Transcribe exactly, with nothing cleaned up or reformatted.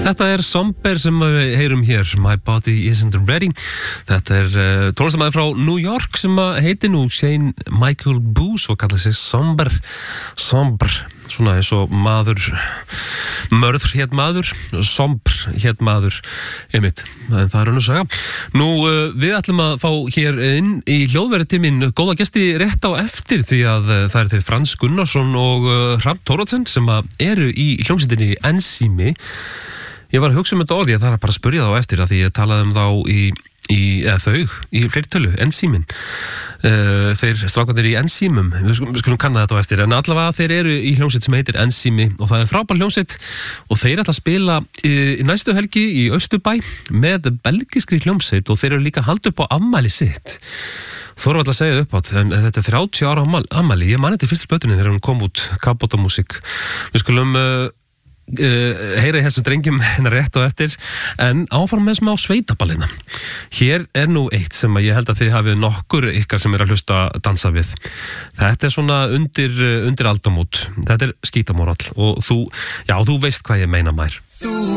Þetta er Somber sem við heyrum hér, My Body Isn't Ready. Þetta er uh, tónlistarmaður frá New York sem heitir nú Shane Michael Booth og kallar sig Somber. Somber, svona eins og maður, mörður hét maður, Somber hét maður, einmitt, en það er önnur saga. Nú, uh, við ætlum að fá hér inn í hljóðverðartíminn góða gesti rétt á eftir því að uh, það er til Frans Gunnarsson og uh, Hrafn Thoroddsen sem eru í hljómsveitinni Ensími. Ég var að hugsa um þetta orði, ég þarf bara að spyrja þá eftir að því ég talaði um þá í, í eða þau, í fleirtölu, Ensímin. Uh, þeir strákarnir í Ensímum, við skulum, við skulum kanna þetta á eftir, en allavega þeir eru í hljómsveit sem heitir Ensími og það er frábær hljómsveit og þeir ætla að spila í, í næstu helgi í Austurbæ með belgiskri hljómsveit og þeir eru líka haldið upp á afmæli sitt. Þóru alltaf að segja upp átt, en þetta er þrjátíu ára afmæli, ég mani þetta í fyrstu plötunni þegar hún kom út, Kabótamúsík. Við skulum uh, uh, heyra í þessum drengjum hennar rétt og eftir, en áfram með smá sveitaballina. Hér er nú eitt sem ég held að þið hafið nokkur ykkar sem er að hlusta að dansa við. Þetta er svona undir, undir aldamót, þetta er skítamórall og þú, já, þú veist hvað ég meina mær.